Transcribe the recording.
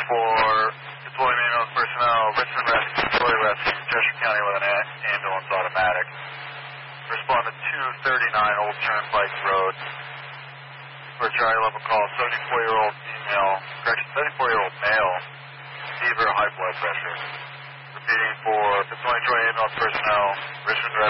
for deployment ambulance personnel, Richmond Rescue, Troy Rescue, Cheshire County with an ambulance automatic. Respond to 239 Old Turnpike Road. For a Charlie level call, 74-year-old female, correction, 74-year-old male, fever, high blood pressure. Repeating for deploying Troy ambulance personnel, Richmond Rescue.